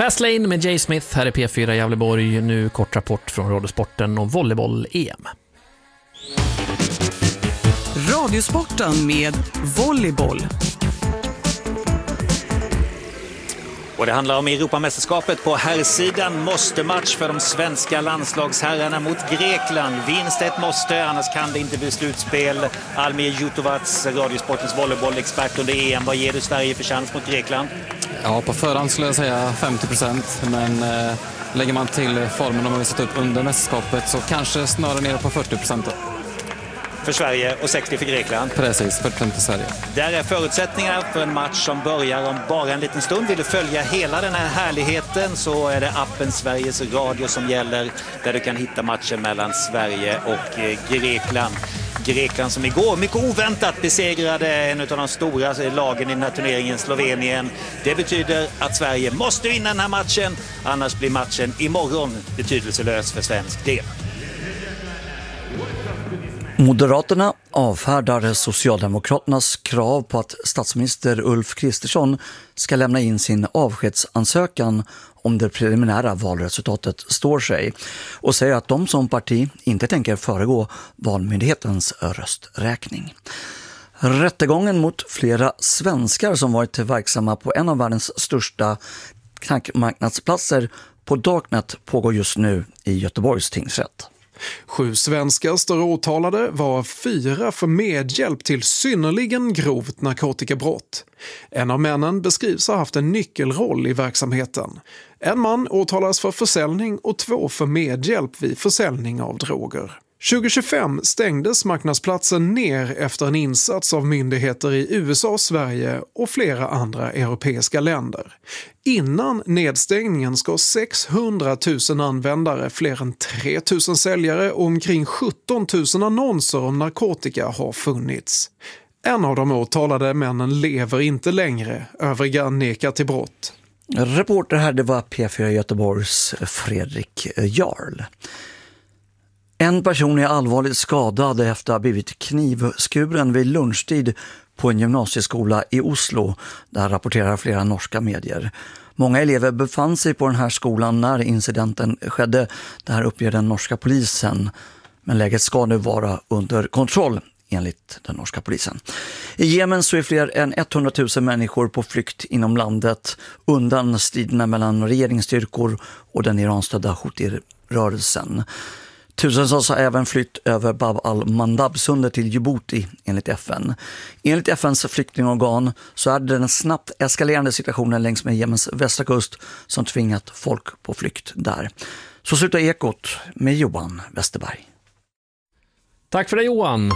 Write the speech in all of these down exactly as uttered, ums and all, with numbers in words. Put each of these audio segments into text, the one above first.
Fastlane med Jay Smith här i P fyra Gävleborg. Nu kort rapport från Radiosporten och volleyboll-E M. Radiosporten med volleyboll. Och det handlar om Europamästerskapet på herrsidan. Måste match för de svenska landslagsherrarna mot Grekland. Vinst ett måste, annars kan det inte bli slutspel. Almir Jutovac, Radiosportens volleyboll-expert under E M. Vad ger du Sverige för chans mot Grekland? Ja, på förhand skulle jag säga femtio procent. Men eh, lägger man till formen om man vill sätta upp under mästerskapet så kanske snarare ner på fyrtio procent. För Sverige och sextio för Grekland. Precis, fyrtio procent för Sverige. Där är förutsättningar för en match som börjar om bara en liten stund. Vill du följa hela den här härligheten så är det appen Sveriges Radio som gäller, där du kan hitta matchen mellan Sverige och Grekland. Grekland som igår mycket oväntat besegrade en av de stora lagen i den här turneringen, Slovenien. Det betyder att Sverige måste vinna den här matchen, annars blir matchen imorgon betydelselös för svensk del. Moderaterna avfärdar Socialdemokraternas krav på att statsminister Ulf Kristersson ska lämna in sin avskedsansökan om det preliminära valresultatet står sig och säger att de som parti inte tänker föregå valmyndighetens rösträkning. Rättegången mot flera svenskar som varit verksamma på en av världens största knackmarknadsplatser på Darknet pågår just nu i Göteborgs tingsrätt. Sju svenskar står åtalade, var fyra för medhjälp till synnerligen grovt narkotikabrott. En av männen beskrivs ha haft en nyckelroll i verksamheten. En man åtalas för försäljning och två för medhjälp vid försäljning av droger. tjugo tjugofem stängdes marknadsplatsen ner efter en insats av myndigheter i U S A, Sverige och flera andra europeiska länder. Innan nedstängningen ska sexhundratusen användare, fler än tre tusen säljare och omkring sjutton tusen annonser om narkotika ha funnits. En av de åtalade männen lever inte längre, övriga nekar till brott. Reporter här, det var P fyra Göteborgs Fredrik Jarl. En person är allvarligt skadad efter att ha blivit knivskuren vid lunchtid på en gymnasieskola i Oslo. Där rapporterar flera norska medier. Många elever befann sig på den här skolan när incidenten skedde. Det här uppger den norska polisen. Men läget ska nu vara under kontroll enligt den norska polisen. I Jemen så är fler än hundratusen människor på flykt inom landet undan striderna mellan regeringsstyrkor och den iranstödda Houthi-rörelsen. Tusentals har även flytt över Bab al-Mandab-sundet till Djibouti enligt F N. Enligt F N:s flyktingorgan så är det den snabbt eskalerande situationen längs med Jemens västra kust som tvingat folk på flykt där. Så slutar Ekot med Johan Westerberg. Tack för det, Johan.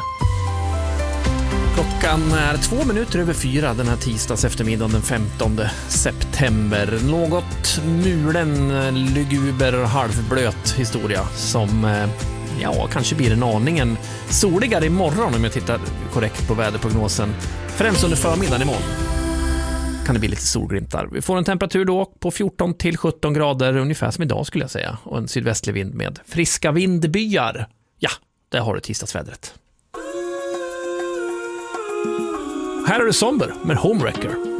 Klockan är två minuter över fyra den här tisdags eftermiddagen den femtonde september. Något mulen, luguber och halvblöt historia som ja, kanske blir en aningen soligare imorgon om jag tittar korrekt på väderprognosen. Främst under förmiddagen imorgon kan det bli lite solglimtar. Vi får en temperatur då på fjorton till sjutton grader ungefär som idag skulle jag säga. Och en sydvästlig vind med friska vindbyar. Ja, där har du tisdagsvädret. Här är det Somber med Homewrecker.